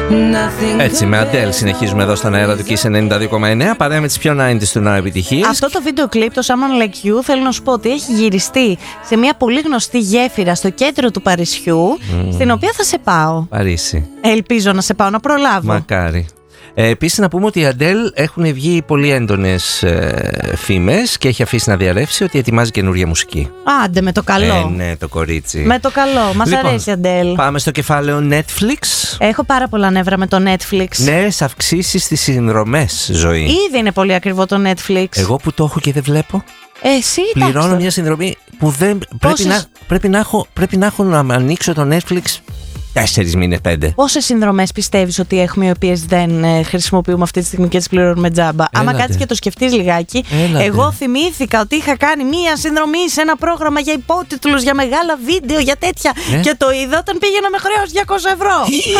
Έτσι, με Αντέλ συνεχίζουμε εδώ στον αέρα του Kiss 92,9. Παρέα με τις πιο 90's του νέου επιτυχίες. Αυτό το βίντεο κλιπ, το Someone Like You, θέλω να σου πω ότι έχει γυριστεί σε μια πολύ γνωστή γέφυρα στο κέντρο του Παρισιού, στην οποία θα σε πάω. Παρίσι. Ελπίζω να σε πάω, να προλάβω. Μακάρι. Επίσης να πούμε ότι οι Αντέλ έχουν βγει πολύ έντονες φήμες και έχει αφήσει να διαρρεύσει ότι ετοιμάζει καινούργια μουσική. Άντε με το καλό. Ναι, το κορίτσι. Με το καλό. Μας αρέσει η Αντέλ. Πάμε στο κεφάλαιο Netflix. Έχω πάρα πολλά νεύρα με το Netflix. Νέες αυξήσεις στις συνδρομές, Ζωή. Ήδη είναι πολύ ακριβό το Netflix. Εγώ που το έχω και δεν βλέπω. Εσύ πληρώνω μια συνδρομή που δεν πρέπει να έχω να ανοίξω το Netflix 4 μήνες, 5. Πόσες συνδρομές πιστεύεις ότι έχουμε οι οποίες δεν χρησιμοποιούμε αυτή τη στιγμή και τις πληρώνουμε τζάμπα? Άμα κάτσεις και το σκεφτείς λιγάκι. Εγώ θυμήθηκα ότι είχα κάνει μία συνδρομή σε ένα πρόγραμμα για υπότιτλους, για μεγάλα βίντεο, για τέτοια. Και το είδα όταν πήγαινα με χρέος 200 ευρώ.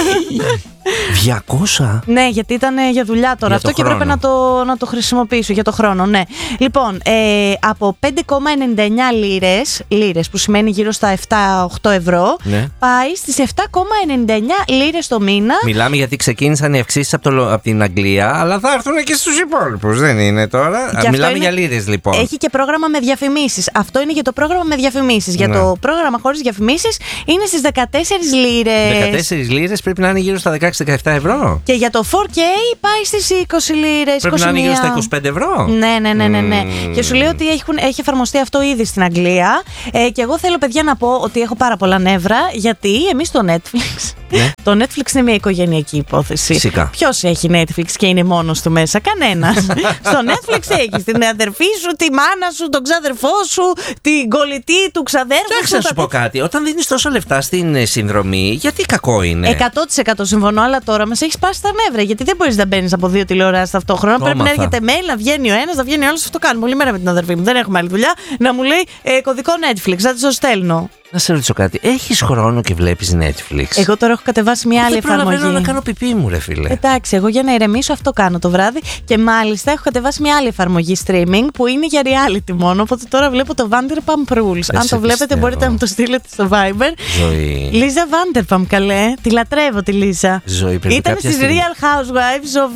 200? Ναι, γιατί ήταν για δουλειά τώρα αυτό και έπρεπε να το χρησιμοποιήσω για το χρόνο. Ναι. Λοιπόν, από 5,99 λίρες, που σημαίνει γύρω στα 7-8 ευρώ, πάει στις 7,99 λίρες το μήνα. Μιλάμε γιατί ξεκίνησαν οι αυξήσεις από την Αγγλία, αλλά θα έρθουν και στους υπόλοιπους, δεν είναι τώρα. Μιλάμε για λίρες λοιπόν. Έχει και πρόγραμμα με διαφημίσεις. Αυτό είναι για το πρόγραμμα με διαφημίσεις. Για το πρόγραμμα χωρίς διαφημίσεις είναι στις 14 λίρες. 14 λίρες πρέπει να είναι γύρω στα 16-17 ευρώ. Και για το 4K πάει στις 20 λίρες. Πρέπει 21. Να είναι γύρω στα 25 ευρώ. Ναι. Και σου λέω ότι έχει εφαρμοστεί αυτό ήδη στην Αγγλία. Και εγώ θέλω, παιδιά, να πω ότι έχω πάρα πολλά νεύρα, γιατί εμείς στο Netflix. Το Netflix είναι μια οικογενειακή υπόθεση. Φυσικά. Ποιος έχει Netflix και είναι μόνος του μέσα? Κανένας. Στο Netflix έχεις την αδερφή σου, τη μάνα σου, τον ξαδερφό σου, την κολλητή του ξαδέρφου. Εντάξει, να σου πω κάτι. Όταν δίνεις τόσα λεφτά στην συνδρομή, γιατί κακό είναι? 100% συμφωνώ, αλλά τώρα μας έχει σπάσει τα νεύρα. Γιατί δεν μπορείς να μπαίνεις από 2 τηλεοράσεις ταυτόχρονα. Πρέπει να έρχεται mail, να βγαίνει ο ένας, να βγαίνει ο άλλος. Αυτό κάνουμε όλη μέρα με την αδερφή μου. Δεν έχουμε άλλη δουλειά. Να μου λέει κωδικό Netflix, να της το στέλνω. Να σε ρωτήσω κάτι. Έχεις χρόνο και βλέπεις Netflix? Εγώ τώρα έχω κατεβάσει μια άλλη εφαρμογή. Δεν προλαβαίνω να κάνω πιπί μου, ρε φίλε. Εντάξει, εγώ για να ηρεμήσω αυτό κάνω το βράδυ. Και μάλιστα έχω κατεβάσει μια άλλη εφαρμογή streaming που είναι για reality μόνο. Οπότε τώρα βλέπω το Vanderpump Rules. Αν το βλέπετε, μπορείτε να μου το στείλετε στο Viber. Ζωή. Λίζα Vanderpump, καλέ. Τη λατρεύω τη Λίζα. Ζωή, ήταν στις Real Housewives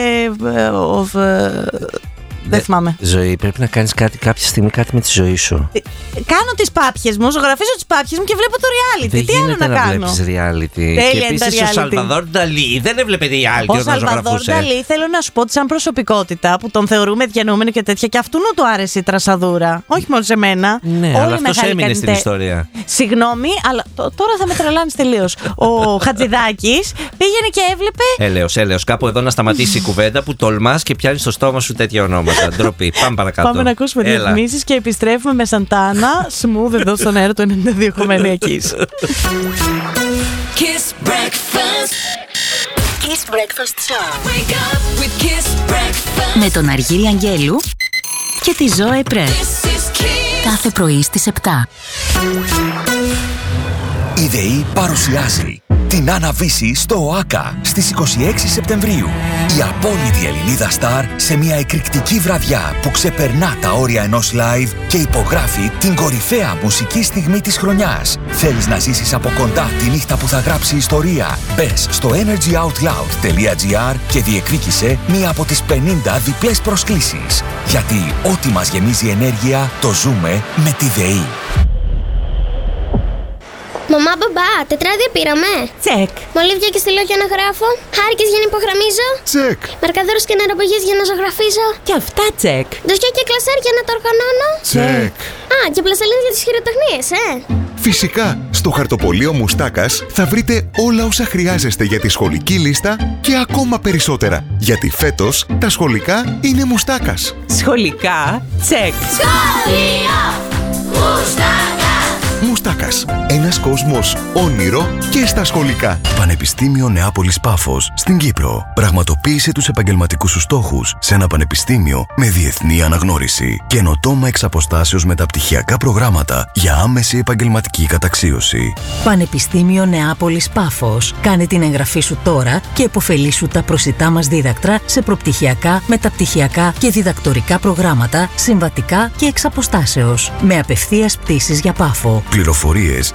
of δεν θυμάμαι. Ζωή, πρέπει να κάνεις κάποια στιγμή κάτι με τη ζωή σου. Κάνω τις πάπιες μου, ζωγραφίζω τις πάπιες μου και βλέπω το reality. Τι άλλο να κάνω? Δεν βλέπεις reality. Και επίσης ο Σαλβαδόρ Νταλί δεν έβλεπε reality. Ο Σαλβαδόρ Νταλί, θέλω να σου πω ότι σαν προσωπικότητα που τον θεωρούμε διανοούμενο και τέτοια, και αυτού του άρεσε η τρασαδούρα. Όχι μόνο σε μένα. Ναι, αλλά αυτός έμεινε στην ιστορία. Συγγνώμη, αλλά τώρα θα με τρελάνεις τελείως. Ο Χατζηδάκης πήγαινε και έβλεπε. Έλεος, κάπου εδώ να σταματήσει η κουβέντα που τολμάς και πιάνεις στο στόμα σου τέτοια ονόματα. Ντροπή. Πάμε παρακάτω. Πάμε να ακούσουμε διαφημίσεις και επιστρέφουμε με Σαντάνα. Smooth εδώ στον αέρα του 92,9 Kiss. Kiss Breakfast. Kiss Breakfast Show. Wake up with Kiss Breakfast. Με τον Αργύρη Αγγέλου και τη Ζωέ Πρέ. Κάθε πρωί στις 7. Η ΔΕΗ παρουσιάζει την Άννα Βύση στο ΟΑΚΑ στις 26 Σεπτεμβρίου. Η απόλυτη Ελληνίδα στάρ σε μια εκρηκτική βραδιά που ξεπερνά τα όρια ενός live και υπογράφει την κορυφαία μουσική στιγμή της χρονιάς. Θέλεις να ζήσεις από κοντά τη νύχτα που θα γράψει ιστορία? Μπες στο energyoutloud.gr και διεκδίκησε μία από τις 50 διπλές προσκλήσεις. Γιατί ό,τι μας γεμίζει ενέργεια το ζούμε με τη ΔΕΗ. Μαμά, μπαμπά, τετράδια πήραμε. Τσεκ. Μολύβια και στυλόγια να γράφω. Χάρηκες για να υπογραμμίζω. Τσεκ. Μαρκαδόρους και νεροπογές για να ζωγραφίζω. Και αυτά τσεκ. Ντοσιά και κλασέρ για να το οργανώνω. Τσεκ. Α, και πλαστελίνες για τις χειροτεχνίες, Φυσικά, στο χαρτοπολείο Μουστάκας θα βρείτε όλα όσα χρειάζεστε για τη σχολική λίστα και ακόμα περισσότερα. Γιατί φέτος τα σχολικά είναι Μουστάκας. Σχολικά τσεκ. Σχολείο Μουστάκας. Μουστάκας. Ένας κόσμος όνειρο και στα σχολικά. Πανεπιστήμιο Νεάπολης Πάφος στην Κύπρο. Πραγματοποίησε τους επαγγελματικούς σου στόχους σε ένα πανεπιστήμιο με διεθνή αναγνώριση. Καινοτόμα εξ αποστάσεως μεταπτυχιακά προγράμματα για άμεση επαγγελματική καταξίωση. Πανεπιστήμιο Νεάπολης Πάφος. Κάνε την εγγραφή σου τώρα και επωφελήσου τα προσιτά μας δίδακτρα σε προπτυχιακά, μεταπτυχιακά και διδακτορικά προγράμματα, συμβατικά και εξ αποστάσεως. Με απευθείας πτήσεις για Πάφο. Πληροφορίες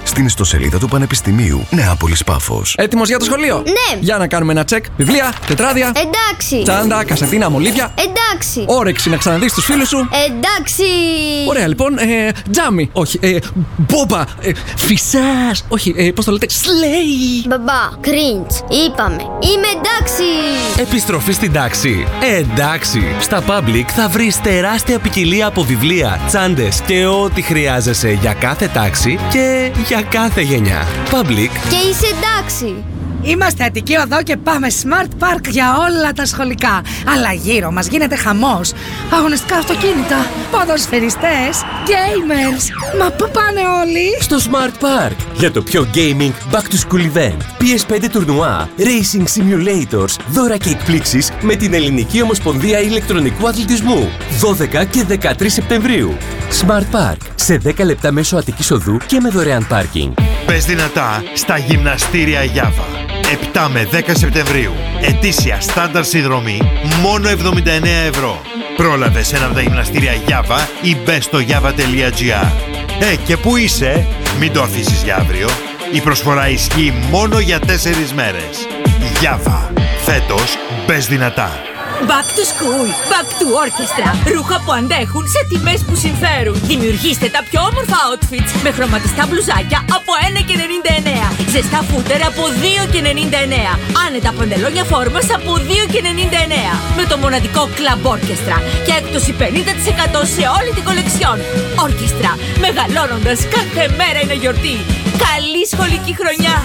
στην ιστοσελίδα του Πανεπιστημίου Νεάπολης Πάφος. Έτοιμος για το σχολείο? Ναι. Για να κάνουμε ένα τσεκ. Βιβλία, τετράδια. Εντάξει. Τσάντα, κασετίνα, μολύβια. Εντάξει. Όρεξη να ξαναδείς τους φίλους σου. Εντάξει. Ωραία, λοιπόν. Τζάμι. Όχι. Μπόμπα. Φυσάς. Όχι. Πώς το λέτε? Σλέι. Μπαμπά, cringe. Είπαμε. Είμαι εντάξει. Επιστροφή στην τάξη. Εντάξει. Στα Public θα βρεις τεράστια ποικιλία από βιβλία, τσάντες και ό,τι χρειάζεσαι για κάθε τάξη και για κάθε γενιά. Public. Και είσαι εντάξει. Είμαστε Αττική Οδό και πάμε Smart Park για όλα τα σχολικά. Αλλά γύρω μας γίνεται χαμός. Αγωνιστικά αυτοκίνητα, ποδοσφαιριστές, gamers. Μα πού πάνε όλοι? Στο Smart Park για το πιο gaming back to school event. PS5 τουρνουά, racing simulators, δώρα και εκπλήξεις με την Ελληνική Ομοσπονδία Ηλεκτρονικού Αθλητισμού. 12 και 13 Σεπτεμβρίου. Smart Park σε 10 λεπτά μέσω Αττικής Οδού και με δωρεάν πάρκινγκ. Πες δυνατά στα γυμναστήρια Γιάβα. 7 με 10 Σεπτεμβρίου. Ετήσια στάνταρ συνδρομή μόνο 79 ευρώ. Πρόλαβε σε ένα από τα γυμναστήρια Γιάβα ή μπες στο java.gr. Και πού είσαι? Μην το αφήσεις για αύριο. Η προσφορά ισχύει μόνο για 4 μέρες. Γιάβα. Φέτος μπες δυνατά. Back to school, back to orchestra. Ρούχα που αντέχουν σε τιμές που συμφέρουν. Δημιουργήστε τα πιο όμορφα outfits με χρωματιστά μπλουζάκια από 1,99. Ζεστά φούτερ από 2,99. Άνετα παντελόνια φόρμας από 2,99. Με το μοναδικό Club Orchestra και έκπτωση 50% σε όλη την κολεξιόν. Orchestra, μεγαλώνοντας κάθε μέρα είναι γιορτή. Καλή σχολική χρονιά.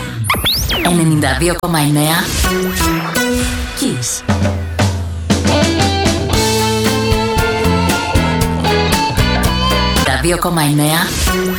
92,9 Kiss. 2,9